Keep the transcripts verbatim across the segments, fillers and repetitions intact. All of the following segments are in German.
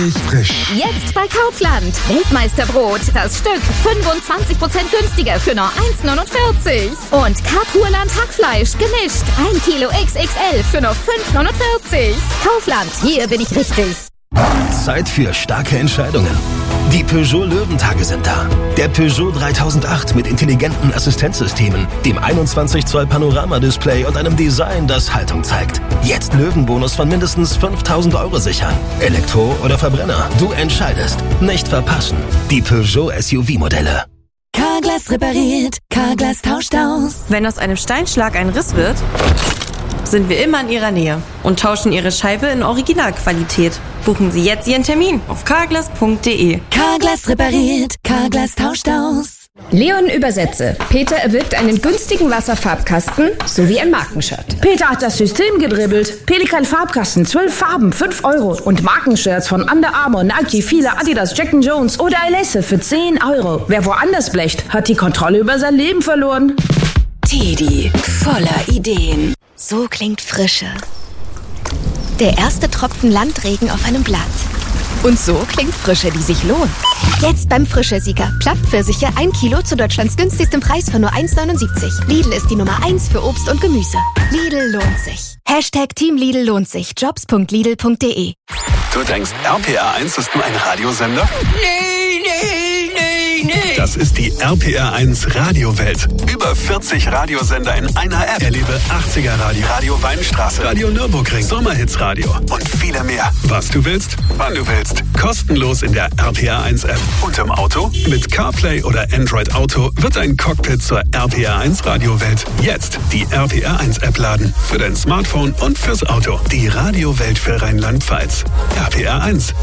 Frisch. Jetzt bei Kaufland. Weltmeisterbrot. Das Stück fünfundzwanzig Prozent günstiger für nur eins neunundvierzig. Und Carpurland Hackfleisch gemischt. ein Kilo X X L für nur fünf neunundvierzig. Kaufland, hier bin ich richtig. Zeit für starke Entscheidungen. Die Peugeot Löwentage sind da. Der Peugeot dreitausendacht mit intelligenten Assistenzsystemen, dem einundzwanzig Zoll Panoramadisplay und einem Design, das Haltung zeigt. Jetzt Löwenbonus von mindestens fünftausend Euro sichern. Elektro oder Verbrenner, du entscheidest. Nicht verpassen. Die Peugeot S U V-Modelle. Carglass repariert, Carglass tauscht aus. Wenn aus einem Steinschlag ein Riss wird, sind wir immer in Ihrer Nähe und tauschen Ihre Scheibe in Originalqualität. Buchen Sie jetzt Ihren Termin auf carglass punkt de. Carglass repariert, Carglass tauscht aus. Leon Übersetze. Peter erwirbt einen günstigen Wasserfarbkasten sowie ein Markenshirt. Peter hat das System gedribbelt. Pelikan Farbkasten, zwölf Farben, fünf Euro. Und Markenshirts von Under Armour, Nike, Fila, Adidas, Jack and Jones oder Alesse für zehn Euro. Wer woanders blecht, hat die Kontrolle über sein Leben verloren. Teddy, voller Ideen. So klingt Frische. Der erste Tropfen Landregen auf einem Blatt. Und so klingt Frische, die sich lohnt. Jetzt beim Frische-Sieger. Plattpfirsiche ein Kilo zu Deutschlands günstigstem Preis für nur eins neunundsiebzig. Lidl ist die Nummer eins für Obst und Gemüse. Lidl lohnt sich. Hashtag Team Lidl lohnt sich. jobs punkt lidl punkt de. Du denkst, R P R eins ist nur ein Radiosender? Nee, nee, nee, nee. Das ist die R P R eins Radiowelt. Über vierzig Radiosender in einer App. Erlebe achtziger Radio, Radio Weinstraße, Radio Nürburgring, Sommerhitsradio und viele mehr. Was du willst, wann du willst. Kostenlos in der R P R eins App. Und im Auto? Mit CarPlay oder Android Auto wird ein Cockpit zur R P R eins Radiowelt. Jetzt die R P R eins App laden. Für dein Smartphone und fürs Auto. Die Radiowelt für Rheinland-Pfalz. R P R eins.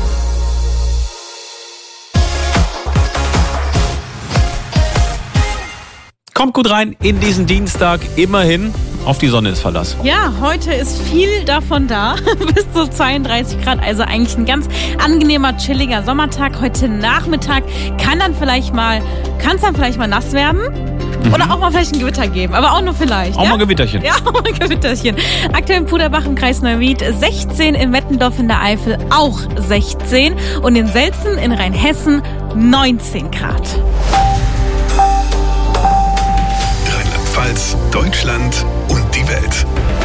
Kommt gut rein in diesen Dienstag. Immerhin, auf die Sonne ist Verlass. Ja, heute ist viel davon da. Bis zu zweiunddreißig Grad. Also eigentlich ein ganz angenehmer, chilliger Sommertag. Heute Nachmittag kann dann vielleicht mal, kann es dann vielleicht mal nass werden. Mhm. Oder auch mal vielleicht ein Gewitter geben. Aber auch nur vielleicht. Auch ja? mal Gewitterchen. Ja, auch mal Gewitterchen. Aktuell in Puderbach im Kreis Neuwied sechzehn, in Wettendorf in der Eifel auch sechzehn und in Selzen in Rheinhessen neunzehn Grad. Rheinland-Pfalz, Deutschland und die Welt.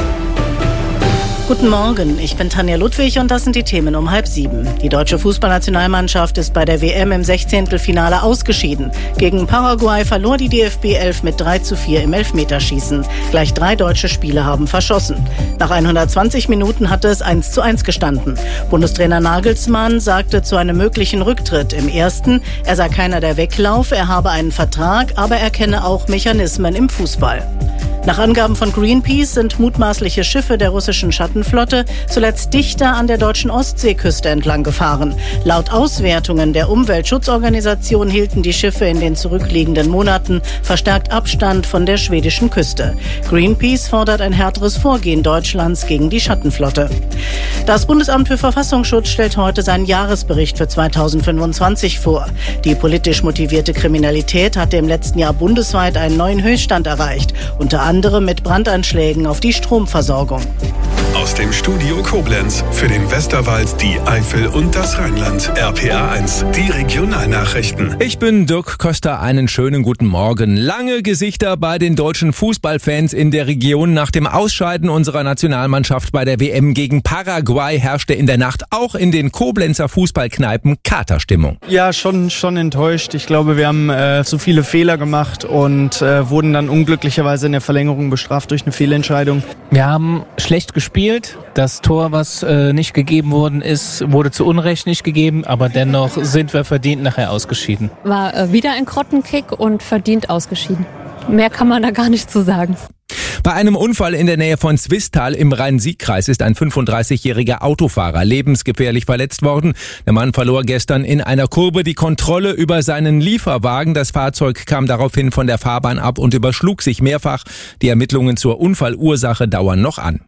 Guten Morgen, ich bin Tanja Ludwig und das sind die Themen um halb sieben. Die deutsche Fußballnationalmannschaft ist bei der W M im Sechzehntelfinale ausgeschieden. Gegen Paraguay verlor die D F B elf mit drei zu vier im Elfmeterschießen. Gleich drei deutsche Spieler haben verschossen. Nach hundertzwanzig Minuten hatte es eins zu eins gestanden. Bundestrainer Nagelsmann sagte zu einem möglichen Rücktritt im ersten, er sei keiner, der weglauf, er habe einen Vertrag, aber er kenne auch Mechanismen im Fußball. Nach Angaben von Greenpeace sind mutmaßliche Schiffe der russischen Schattenflotte zuletzt dichter an der deutschen Ostseeküste entlang gefahren. Laut Auswertungen der Umweltschutzorganisation hielten die Schiffe in den zurückliegenden Monaten verstärkt Abstand von der schwedischen Küste. Greenpeace fordert ein härteres Vorgehen Deutschlands gegen die Schattenflotte. Das Bundesamt für Verfassungsschutz stellt heute seinen Jahresbericht für zweitausendfünfundzwanzig vor. Die politisch motivierte Kriminalität hatte im letzten Jahr bundesweit einen neuen Höchststand erreicht. Unter anderem mit Brandanschlägen auf die Stromversorgung. Aus dem Studio Koblenz für den Westerwald, die Eifel und das Rheinland. R P R eins, die Regionalnachrichten. Ich bin Dirk Köster, einen schönen guten Morgen. Lange Gesichter bei den deutschen Fußballfans in der Region. Nach dem Ausscheiden unserer Nationalmannschaft bei der W M gegen Paraguay herrschte in der Nacht auch in den Koblenzer Fußballkneipen Katerstimmung. Ja, schon, schon enttäuscht. Ich glaube, wir haben äh, zu viele Fehler gemacht und äh, wurden dann unglücklicherweise in der Verlängerung bestraft durch eine Fehlentscheidung. Wir haben schlecht gespielt. Das Tor, was äh, nicht gegeben worden ist, wurde zu Unrecht nicht gegeben, aber dennoch sind wir verdient nachher ausgeschieden. War äh, wieder ein Grottenkick und verdient ausgeschieden. Mehr kann man da gar nicht zu sagen. Bei einem Unfall in der Nähe von Zwistal im Rhein-Sieg-Kreis ist ein fünfunddreißigjähriger Autofahrer lebensgefährlich verletzt worden. Der Mann verlor gestern in einer Kurve die Kontrolle über seinen Lieferwagen. Das Fahrzeug kam daraufhin von der Fahrbahn ab und überschlug sich mehrfach. Die Ermittlungen zur Unfallursache dauern noch an.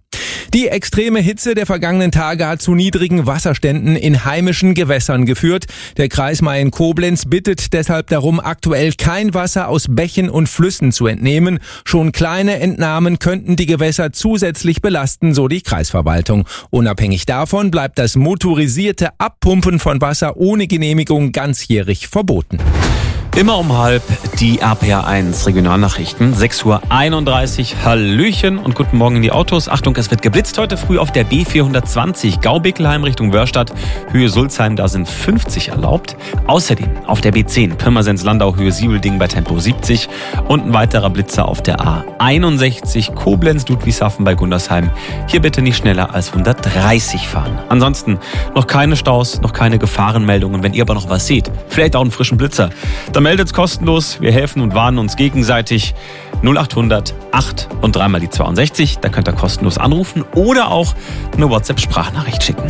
Die extreme Hitze der vergangenen Tage hat zu niedrigen Wasserständen in heimischen Gewässern geführt. Der Kreis Mayen-Koblenz bittet deshalb darum, aktuell kein Wasser aus Bächen und Flüssen zu entnehmen. Schon kleine Entnahmen könnten die Gewässer zusätzlich belasten, so die Kreisverwaltung. Unabhängig davon bleibt das motorisierte Abpumpen von Wasser ohne Genehmigung ganzjährig verboten. Immer um halb die R P R eins Regionalnachrichten. sechs Uhr einunddreißig. Hallöchen und guten Morgen in die Autos. Achtung, es wird geblitzt heute früh auf der B vierhundertzwanzig. Gau-Bickelheim Richtung Wörstadt, Höhe Sulzheim, da sind fünfzig erlaubt. Außerdem auf der B zehn, Pirmasens-Landau, Höhe Siebelding bei Tempo siebzig. Und ein weiterer Blitzer auf der A einundsechzig, Koblenz-Ludwigshafen bei Gundersheim. Hier bitte nicht schneller als hundertdreißig fahren. Ansonsten noch keine Staus, noch keine Gefahrenmeldungen. Wenn ihr aber noch was seht, vielleicht auch einen frischen Blitzer, dann meldet's kostenlos. Wir helfen und warnen uns gegenseitig. null achthundert acht und dreimal die zweiundsechzig. Da könnt ihr kostenlos anrufen oder auch eine WhatsApp-Sprachnachricht schicken.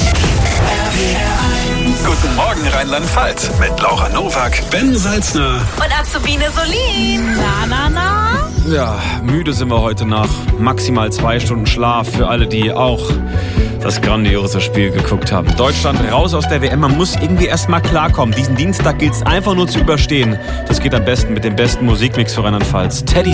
Guten Morgen Rheinland-Pfalz mit Laura Nowak, Ben Salzner Und Azubine Solin. Na, na, na. Ja, müde sind wir heute nach maximal zwei Stunden Schlaf für alle, die auch das grandiose Spiel geguckt haben. Deutschland raus aus der W M. Man muss irgendwie erstmal klarkommen. Diesen Dienstag gilt es einfach nur zu überstehen. Das geht am besten mit dem besten Musikmix für Rheinland-Pfalz. Teddy